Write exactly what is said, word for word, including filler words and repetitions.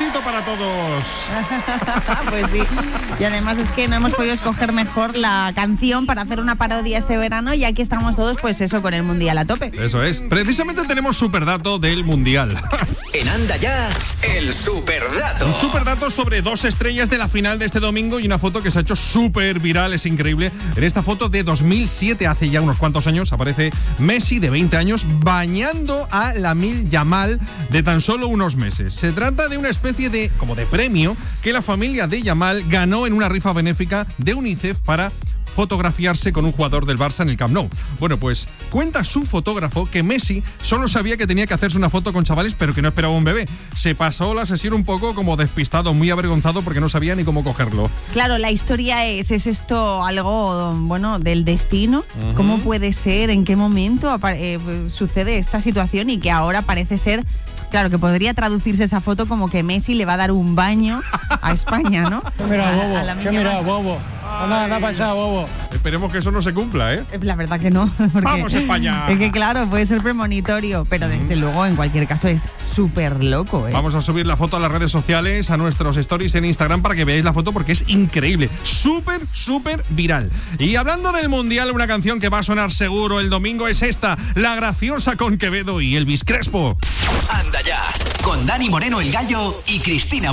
mundialcito para todos. Pues sí. Y además es que no hemos podido escoger mejor la canción para hacer una parodia este verano, y aquí estamos todos, pues eso, con el mundial a tope. Eso es. Precisamente tenemos superdato del mundial. En Anda Ya, el superdato. Un superdato sobre dos estrellas de la final de este domingo y una foto que se ha hecho súper viral, es increíble. En esta foto de dos mil siete, hace ya unos cuantos años, aparece Messi de veinte años bañando a Lamine Yamal de tan solo unos meses. Se trata de una especie de, como de premio que la familia de Yamal ganó en una rifa benéfica de UNICEF para fotografiarse con un jugador del Barça en el Camp Nou. Bueno, pues cuenta su fotógrafo que Messi solo sabía que tenía que hacerse una foto con chavales, pero que no esperaba un bebé. Se pasó la sesión un poco como despistado, muy avergonzado, porque no sabía ni cómo cogerlo. Claro, la historia es, ¿es esto algo, bueno, del destino? Uh-huh. ¿Cómo puede ser? ¿En qué momento apare- eh, sucede esta situación? Y que ahora parece ser... Claro, que podría traducirse esa foto como que Messi le va a dar un baño a España, ¿no? ¿Qué mira, bobo? A, a ¿Qué mira, bobo? Anda, anda para allá, bobo. Esperemos que eso no se cumpla, ¿eh? La verdad que no. ¡Vamos, España! Es que claro, puede ser premonitorio, pero desde mm. luego, en cualquier caso, es súper loco, ¿eh? Vamos a subir la foto a las redes sociales, a nuestros stories en Instagram, para que veáis la foto, porque es increíble. Súper, súper viral. Y hablando del Mundial, una canción que va a sonar seguro el domingo es esta, La Graciosa, con Quevedo y Elvis Crespo. Anda Ya, con Dani Moreno, el Gallo, y Cristina